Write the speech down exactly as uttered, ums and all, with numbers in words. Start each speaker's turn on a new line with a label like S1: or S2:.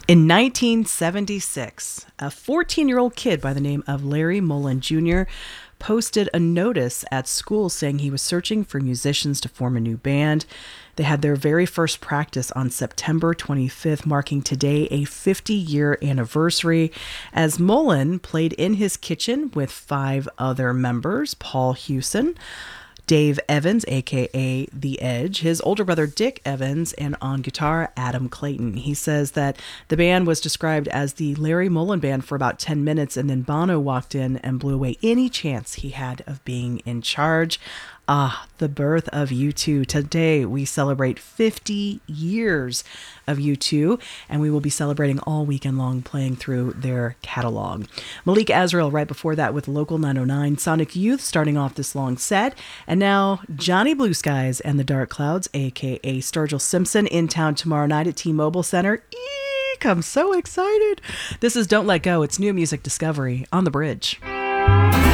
S1: In nineteen seventy-six, a fourteen-year-old kid by the name of Larry Mullen Junior posted a notice at school saying he was searching for musicians to form a new band. They had their very first practice on September twenty-fifth, marking today a fifty-year anniversary, as Mullen played in his kitchen with five other members: Paul Hewson, Dave Evans, a k a. The Edge, his older brother Dick Evans, and on guitar, Adam Clayton. He says that the band was described as the Larry Mullen Band for about ten minutes, and then Bono walked in and blew away any chance he had of being in charge. Ah, the birth of U two. Today, we celebrate fifty years of U two, and we will be celebrating all weekend long playing through their catalog. Malik Azrael right before that with Local nine oh nine. Sonic Youth starting off this long set. And now Johnny Blue Skies and the Dark Clouds, a k a. Sturgill Simpson, in town tomorrow night at T-Mobile Center. Eek, I'm so excited. This is Don't Let Go. It's new music discovery on The Bridge.